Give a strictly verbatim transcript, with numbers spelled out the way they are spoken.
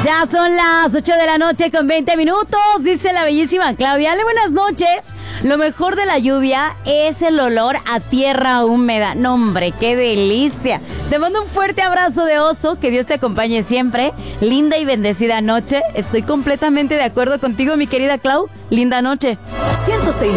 Ya son las ocho de la noche con veinte minutos, dice la bellísima Claudia. Dale buenas noches. Lo mejor de la lluvia es el olor a tierra húmeda. No, hombre, qué delicia. Te mando un fuerte abrazo de oso. Que Dios te acompañe siempre. Linda y bendecida noche. Estoy completamente de acuerdo contigo, mi querida Clau. Linda noche. ciento seis